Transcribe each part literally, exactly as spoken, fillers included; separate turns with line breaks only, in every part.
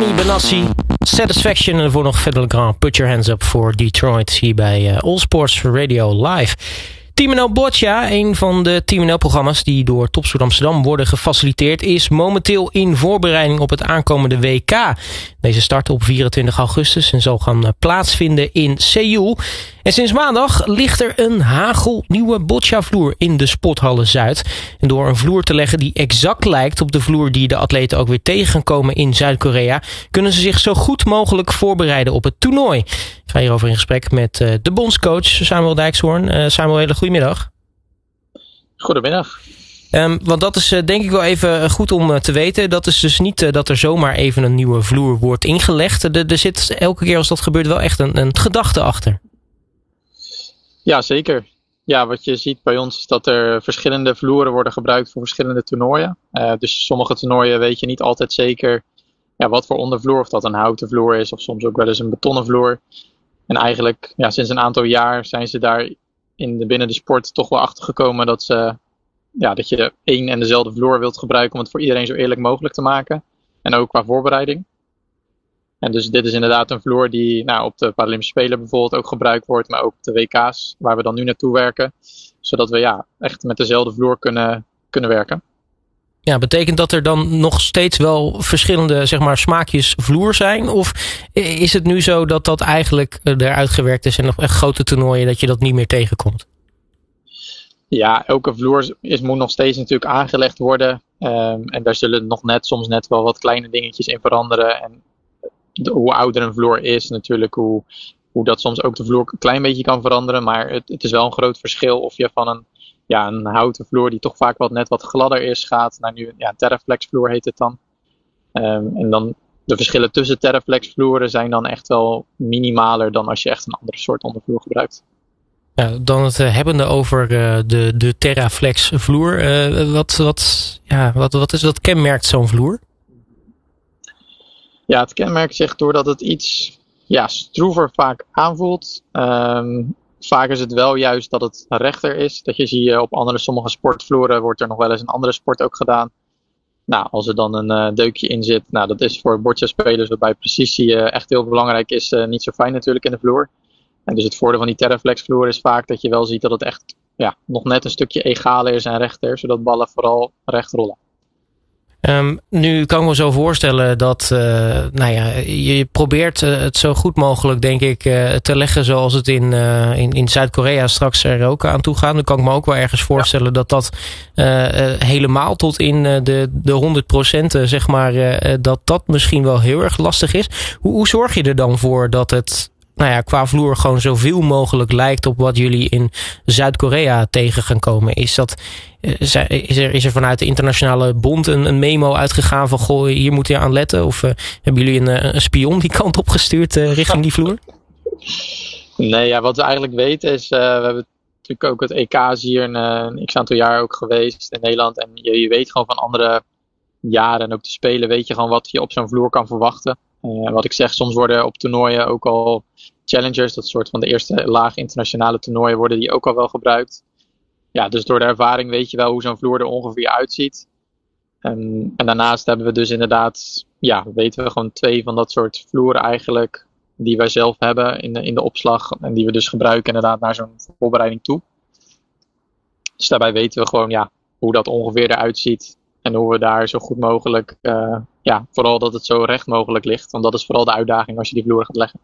Benny Benassi, Satisfaction en voor nog Fedde Le Grand, Put Your Hands Up voor Detroit hier bij uh, All Sports Radio Live. Team N L Boccia, een van de Team N L-programma's die door Topsport Amsterdam worden gefaciliteerd, is momenteel in voorbereiding op het aankomende W K. Deze start op vierentwintig augustus en zal gaan plaatsvinden in Seoul. En sinds maandag ligt er een hagelnieuwe boccia-vloer in de Sporthalle Zuid. En door een vloer te leggen die exact lijkt op de vloer die de atleten ook weer tegen gaan komen in Zuid-Korea, kunnen ze zich zo goed mogelijk voorbereiden op het toernooi. Ik ga hierover in gesprek met uh, de bondscoach Samuel Dijkshoorn. Uh, Samuel, hele goedemiddag.
Goedemiddag.
Um, want dat is uh, denk ik wel even goed om uh, te weten. Dat is dus niet uh, dat er zomaar even een nieuwe vloer wordt ingelegd. Er, er zit elke keer als dat gebeurt wel echt een, een gedachte achter.
Ja, zeker. Ja, wat je ziet bij ons is dat er verschillende vloeren worden gebruikt voor verschillende toernooien. Uh, dus sommige toernooien weet je niet altijd zeker ja, wat voor ondervloer, of dat een houten vloer is of soms ook wel eens een betonnen vloer. En eigenlijk ja, sinds een aantal jaar zijn ze daar in de, binnen de sport toch wel achter gekomen dat, ze, ja, dat je één en dezelfde vloer wilt gebruiken om het voor iedereen zo eerlijk mogelijk te maken. En ook qua voorbereiding. En dus dit is inderdaad een vloer die nou, op de Paralympische Spelen bijvoorbeeld ook gebruikt wordt, maar ook op de W K's waar we dan nu naartoe werken. Zodat we ja, echt met dezelfde vloer kunnen, kunnen werken.
Ja, betekent dat er dan nog steeds wel verschillende zeg maar, smaakjes vloer zijn? Of is het nu zo dat dat eigenlijk eruit gewerkt is en nog echt grote toernooien dat je dat niet meer tegenkomt?
Ja, elke vloer is, moet nog steeds natuurlijk aangelegd worden. Um, en daar zullen nog net, soms net wel wat kleine dingetjes in veranderen. En de, hoe ouder een vloer is, natuurlijk hoe, hoe dat soms ook de vloer een klein beetje kan veranderen. Maar het, het is wel een groot verschil of je van een, ja, een houten vloer die toch vaak wat net wat gladder is gaat naar nu ja, een Terraflex vloer heet het dan. Um, en dan de verschillen tussen Terraflex vloeren zijn dan echt wel minimaler dan als je echt een andere soort ondervloer gebruikt.
Ja, dan het uh, hebbende over uh, de, de Terraflex vloer. Uh, wat, wat, ja, wat, wat, is, wat kenmerkt zo'n vloer?
Ja, het kenmerkt zich doordat het iets ja, stroever vaak aanvoelt. Um, vaak is het wel juist dat het rechter is. Dat je zie op andere sommige sportvloeren wordt er nog wel eens een andere sport ook gedaan. Nou, als er dan een uh, deukje in zit, nou dat is voor boccia-spelers wat bij precisie uh, echt heel belangrijk is, uh, niet zo fijn natuurlijk in de vloer. En dus het voordeel van die Terraflex vloer is vaak dat je wel ziet dat het echt ja, nog net een stukje egaler is en rechter, zodat ballen vooral recht rollen.
Um, nu kan ik me zo voorstellen dat uh, nou ja, je probeert uh, het zo goed mogelijk, denk ik, uh, te leggen zoals het in, uh, in, in Zuid-Korea straks er ook aan toe gaat. Dan kan ik me ook wel ergens voorstellen ja. dat dat uh, uh, helemaal tot in uh, de, de honderd procent, uh, zeg maar, uh, dat dat misschien wel heel erg lastig is. Hoe, hoe zorg je er dan voor dat het nou ja, qua vloer gewoon zoveel mogelijk lijkt op wat jullie in Zuid-Korea tegen gaan komen? Is dat, is er, is er vanuit de internationale bond een, een memo uitgegaan van goh, hier moet je aan letten? Of uh, hebben jullie een, een spion die kant op gestuurd uh, richting die vloer?
Nee, ja, wat we eigenlijk weten is, uh, we hebben natuurlijk ook het E K hier een, een x aantal jaar ook geweest in Nederland. En je, je weet gewoon van andere jaren en ook de Spelen weet je gewoon wat je op zo'n vloer kan verwachten. Uh, wat ik zeg, soms worden op toernooien ook al challengers, dat soort van de eerste laag internationale toernooien, worden die ook al wel gebruikt. Ja, dus door de ervaring weet je wel hoe zo'n vloer er ongeveer uitziet. Um, en daarnaast hebben we dus inderdaad, ja, weten we gewoon twee van dat soort vloeren eigenlijk, die wij zelf hebben in de, in de opslag en die we dus gebruiken inderdaad naar zo'n voorbereiding toe. Dus daarbij weten we gewoon, ja, hoe dat ongeveer eruit ziet. En hoe we daar zo goed mogelijk, uh, ja, vooral dat het zo recht mogelijk ligt. Want dat is vooral de uitdaging als je die vloer gaat leggen.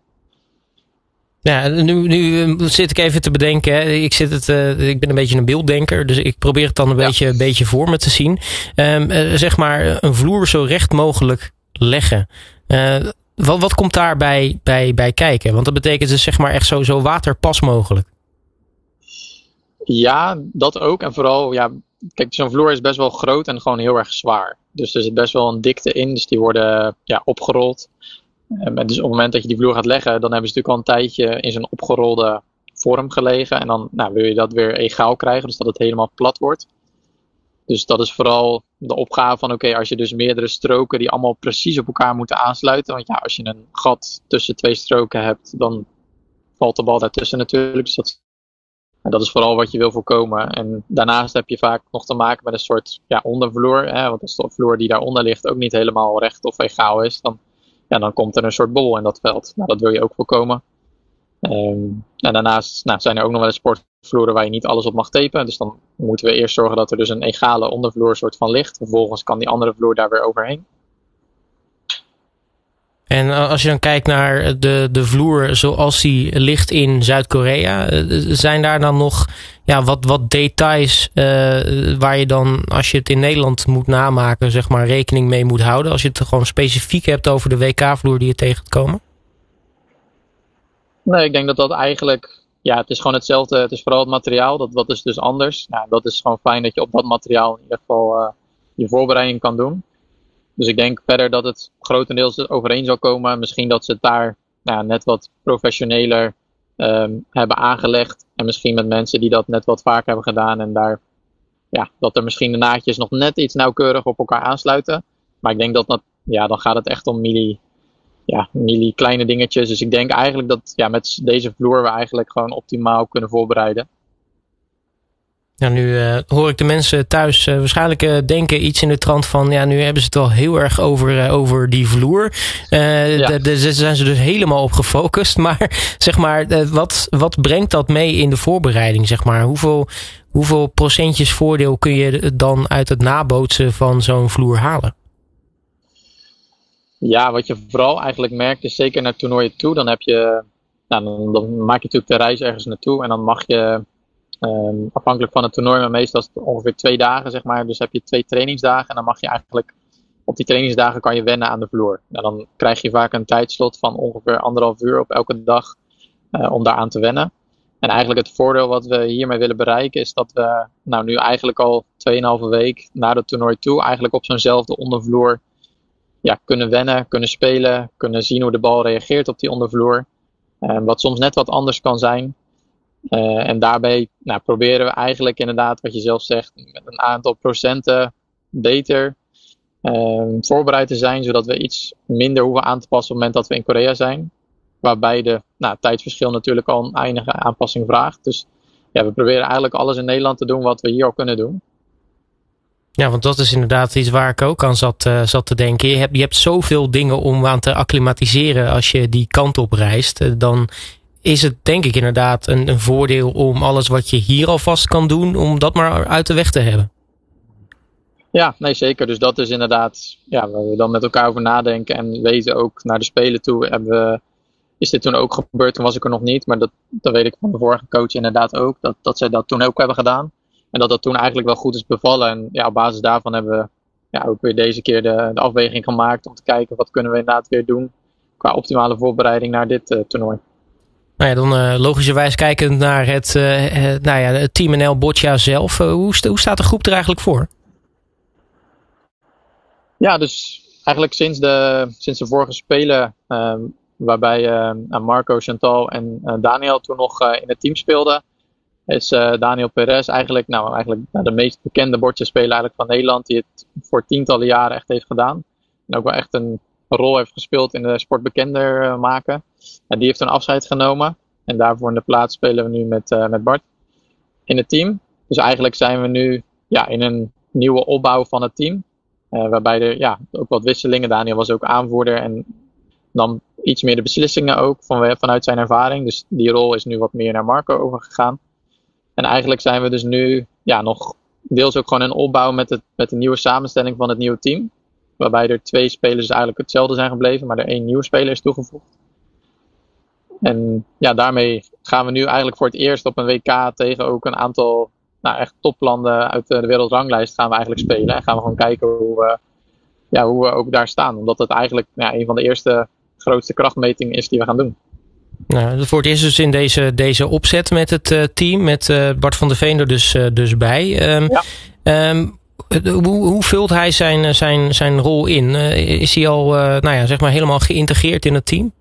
Ja, nu, nu zit ik even te bedenken. Hè. Ik, zit het, uh, ik ben een beetje een beelddenker, dus ik probeer het dan een, ja. beetje, een beetje voor me te zien. Um, uh, zeg maar, een vloer zo recht mogelijk leggen. Uh, wat, wat komt daarbij bij, bij kijken? Want dat betekent dus zeg maar echt zo, zo waterpas mogelijk.
Ja, dat ook. En vooral, ja, kijk, zo'n vloer is best wel groot en gewoon heel erg zwaar. Dus er zit best wel een dikte in, dus die worden ja, opgerold. En dus op het moment dat je die vloer gaat leggen, dan hebben ze natuurlijk al een tijdje in zo'n opgerolde vorm gelegen. En dan nou, wil je dat weer egaal krijgen, dus dat het helemaal plat wordt. Dus dat is vooral de opgave van, oké, okay, als je dus meerdere stroken die allemaal precies op elkaar moeten aansluiten. Want ja, als je een gat tussen twee stroken hebt, dan valt de bal daartussen natuurlijk. Dus dat, en dat is vooral wat je wil voorkomen. En daarnaast heb je vaak nog te maken met een soort ja, ondervloer. Hè, want als de vloer die daaronder ligt ook niet helemaal recht of egaal is, dan ja, dan komt er een soort bol in dat veld. Nou, dat wil je ook voorkomen. Um, en daarnaast nou, zijn er ook nog wel eens sportvloeren waar je niet alles op mag tapen. Dus dan moeten we eerst zorgen dat er dus een egale ondervloer soort van ligt. Vervolgens kan die andere vloer daar weer overheen.
En als je dan kijkt naar de, de vloer zoals die ligt in Zuid-Korea, zijn daar dan nog ja, wat, wat details uh, waar je dan, als je het in Nederland moet namaken, zeg maar, rekening mee moet houden? Als je het gewoon specifiek hebt over de W K-vloer die je tegen gaat komen?
Nee, ik denk dat dat eigenlijk, ja, het is gewoon hetzelfde. Het is vooral het materiaal, dat, dat is dus anders. Nou, dat is gewoon fijn dat je op dat materiaal in ieder geval uh, je voorbereiding kan doen. Dus ik denk verder dat het grotendeels overeen zal komen. Misschien dat ze het daar nou, net wat professioneler um, hebben aangelegd. En misschien met mensen die dat net wat vaker hebben gedaan. En daar, ja, dat er misschien de naadjes nog net iets nauwkeurig op elkaar aansluiten. Maar ik denk dat, dat ja, dan gaat het echt om milli, ja, milli kleine dingetjes. Dus ik denk eigenlijk dat ja, met deze vloer we eigenlijk gewoon optimaal kunnen voorbereiden.
Ja, nu uh, hoor ik de mensen thuis uh, waarschijnlijk uh, denken iets in de trant van, ja, nu hebben ze het wel heel erg over, uh, over die vloer. Uh, ja. Daar zijn ze dus helemaal op gefocust. Maar zeg maar, uh, wat, wat brengt dat mee in de voorbereiding? Zeg maar? Hoeveel, hoeveel procentjes voordeel kun je dan uit het nabootsen van zo'n vloer halen? Ja, wat je vooral eigenlijk merkt is zeker naar toernooien toe. Dan heb je, nou, dan, dan maak je natuurlijk de reis ergens naartoe en dan mag je Um, afhankelijk van het toernooi, maar meestal is het ongeveer twee dagen, zeg maar. Dus heb je twee trainingsdagen en dan mag je eigenlijk op die trainingsdagen kan je wennen aan de vloer. Nou, dan krijg je vaak een tijdslot van ongeveer anderhalf uur op elke dag uh, om daaraan te wennen. En eigenlijk het voordeel wat we hiermee willen bereiken is dat we nou nu eigenlijk al tweeënhalve week na het toernooi toe eigenlijk op zo'nzelfde ondervloer ja, kunnen wennen, kunnen spelen, kunnen zien hoe de bal reageert op die ondervloer. Uh, wat soms net wat anders kan zijn. Uh, en daarbij nou, proberen we eigenlijk inderdaad, wat je zelf zegt, met een aantal procenten beter uh, voorbereid te zijn, zodat we iets minder hoeven aan te passen op het moment dat we in Korea zijn. Waarbij de nou, tijdsverschil natuurlijk al een enige aanpassing vraagt. Dus ja, we proberen eigenlijk alles in Nederland te doen wat we hier al kunnen doen. Ja, want dat is inderdaad iets waar ik ook aan zat, uh, zat te denken. Je hebt, je hebt zoveel dingen om aan te acclimatiseren als je die kant op reist. Uh, dan is het denk ik inderdaad een, een voordeel om alles wat je hier alvast kan doen, om dat maar uit de weg te hebben.
Ja, nee zeker. Dus dat is inderdaad, ja, waar we dan met elkaar over nadenken en weten ook naar de Spelen toe. Hebben we, is dit toen ook gebeurd, toen was ik er nog niet, maar dat, dat weet ik van de vorige coach inderdaad ook. Dat, dat zij dat toen ook hebben gedaan. En dat dat toen eigenlijk wel goed is bevallen. En ja, op basis daarvan hebben we ja, ook weer deze keer de, de afweging gemaakt om te kijken wat kunnen we inderdaad weer doen qua optimale voorbereiding naar dit uh, toernooi.
Nou ja, dan uh, logischerwijs kijkend naar het, uh, uh, nou ja, het Team N L Boccia zelf. Uh, hoe, st- hoe staat de groep er eigenlijk voor? Ja, dus eigenlijk sinds de, sinds de vorige Spelen, uh, waarbij uh, Marco, Chantal en uh, Daniel toen nog uh, in het team speelden, is uh, Daniel Perez eigenlijk, nou, eigenlijk nou, de meest bekende boccia-speler eigenlijk van Nederland, die het voor tientallen jaren echt heeft gedaan. En ook wel echt een rol heeft gespeeld in de sport bekender uh, maken. En die heeft een afscheid genomen. En daarvoor in de plaats spelen we nu met, uh, met Bart in het team. Dus eigenlijk zijn we nu ja, in een nieuwe opbouw van het team. Uh, waarbij er ja, ook wat wisselingen. Daniel was ook aanvoerder en nam iets meer de beslissingen ook van, vanuit zijn ervaring. Dus die rol is nu wat meer naar Marco overgegaan. En eigenlijk zijn we dus nu ja, nog deels ook gewoon in opbouw met, het, met de nieuwe samenstelling van het nieuwe team. Waarbij er twee spelers eigenlijk hetzelfde zijn gebleven, maar er één nieuwe speler is toegevoegd. En ja, daarmee gaan we nu eigenlijk voor het eerst op een W K tegen ook een aantal nou, echt toplanden uit de wereldranglijst gaan we eigenlijk spelen. En gaan we gewoon kijken hoe we, ja, hoe we ook daar staan. Omdat het eigenlijk ja, een van de eerste grootste krachtmetingen is die we gaan doen. Nou, voor het eerst dus in deze, deze opzet met het uh, team, met uh, Bart van der Veen er dus, uh, dus bij. Um, ja. um, hoe, hoe vult hij zijn, zijn, zijn rol in? Uh, is hij al uh, nou ja, zeg maar helemaal geïntegreerd in het team?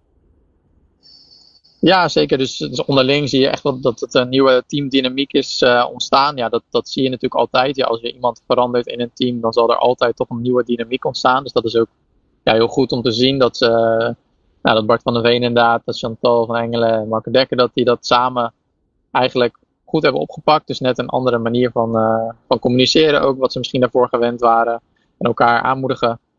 Ja, zeker. Dus, dus onderling zie je echt wel dat het een nieuwe teamdynamiek is uh, ontstaan. Ja, dat, dat zie je natuurlijk altijd. Ja, als je iemand verandert in een team, dan zal er altijd toch een nieuwe dynamiek ontstaan. Dus dat is ook ja, heel goed om te zien dat, uh, nou, dat Bart van der Veen inderdaad, dat Chantal van Engelen en Marco Dekker, dat die dat samen eigenlijk goed hebben opgepakt. Dus net een andere manier van, uh, van communiceren ook, wat ze misschien daarvoor gewend waren. En elkaar aanmoedigen.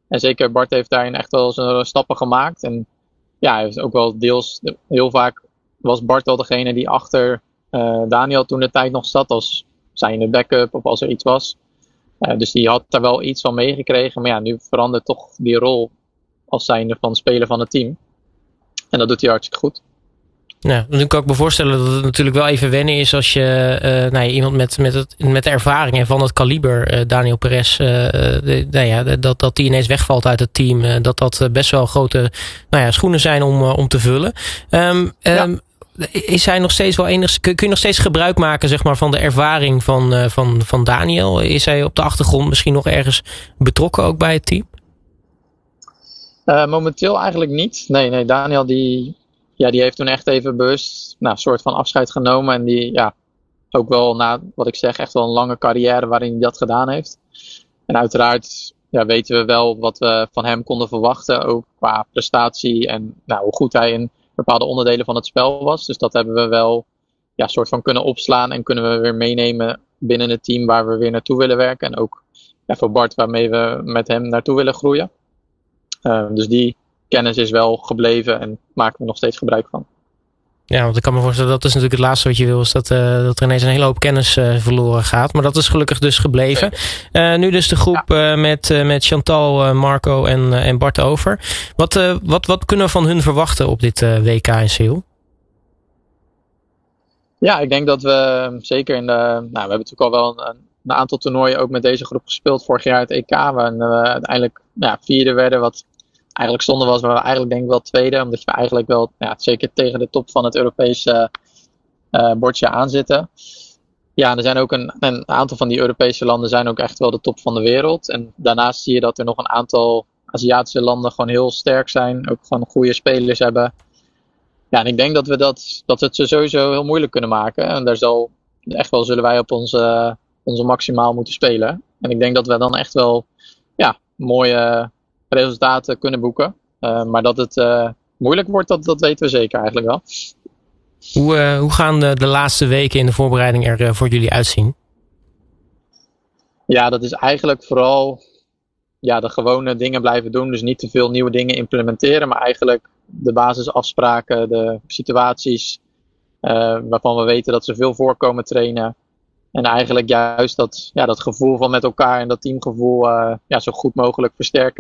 En zeker Bart heeft daarin echt wel zijn stappen gemaakt. En ja, hij heeft ook wel deels, heel vaak was Bart wel degene die achter uh, Daniel toen de tijd nog zat. Als zijnde backup of als er iets was. Uh, dus die had daar wel iets van meegekregen. Maar ja, nu verandert toch die rol als zijnde van speler van het team. En dat doet hij hartstikke goed.
Ja, dan kan ik me voorstellen dat het natuurlijk wel even wennen is als je uh, nou ja, iemand met, met, het, met de ervaring en van het kaliber, uh, Daniel Perez, uh, de, nou ja, dat, dat die ineens wegvalt uit het team. Uh, dat dat best wel grote nou ja, schoenen zijn om, uh, om te vullen. Um, ja. um, is hij nog steeds wel enigszins, kun je nog steeds gebruik maken zeg maar, van de ervaring van, uh, van, van Daniel? Is hij op de achtergrond misschien nog ergens betrokken ook bij het team?
Uh, momenteel eigenlijk niet. Nee, nee, Daniel die... Ja, die heeft toen echt even bewust nou, een soort van afscheid genomen. En die, ja, ook wel na, wat ik zeg, echt wel een lange carrière waarin hij dat gedaan heeft. En uiteraard ja, weten we wel wat we van hem konden verwachten. Ook qua prestatie en nou, hoe goed hij in bepaalde onderdelen van het spel was. Dus dat hebben we wel ja, soort van kunnen opslaan. En kunnen we weer meenemen binnen het team waar we weer naartoe willen werken. En ook ja, voor Bart waarmee we met hem naartoe willen groeien. Uh, dus die kennis is wel gebleven en maken we nog steeds gebruik van.
Ja, want ik kan me voorstellen, dat is natuurlijk het laatste wat je wil, is dat, uh, dat er ineens een hele hoop kennis uh, verloren gaat. Maar dat is gelukkig dus gebleven. Uh, nu dus de groep ja. uh, met, uh, met Chantal, uh, Marco en, uh, en Bart over. Wat, uh, wat, wat kunnen we van hun verwachten op dit uh, W K in Seoul? Ja, ik denk dat we zeker in de... Nou, we hebben natuurlijk al wel een, een aantal toernooien ook met deze groep gespeeld. Vorig jaar het E K, waarin we uiteindelijk ja, vierde werden, wat eigenlijk zonde was, maar we eigenlijk denk ik wel tweede. Omdat we eigenlijk wel ja, zeker tegen de top van het Europese uh, bordje aanzitten. Ja, en er zijn ook een, een aantal van die Europese landen zijn ook echt wel de top van de wereld. En daarnaast zie je dat er nog een aantal Aziatische landen gewoon heel sterk zijn. Ook gewoon goede spelers hebben. Ja, en ik denk dat we dat, dat we het ze sowieso heel moeilijk kunnen maken. En daar zal echt wel zullen wij op onze, onze maximaal moeten spelen. En ik denk dat we dan echt wel ja, mooie resultaten kunnen boeken. Uh, maar dat het uh, moeilijk wordt, dat, dat weten we zeker eigenlijk wel. Hoe, uh, hoe gaan de, de laatste weken in de voorbereiding er uh, voor jullie uitzien?
Ja, dat is eigenlijk vooral ja, de gewone dingen blijven doen. Dus niet te veel nieuwe dingen implementeren. Maar eigenlijk de basisafspraken, de situaties uh, waarvan we weten dat ze veel voorkomen trainen. En eigenlijk juist dat, ja, dat gevoel van met elkaar en dat teamgevoel uh, ja, zo goed mogelijk versterken.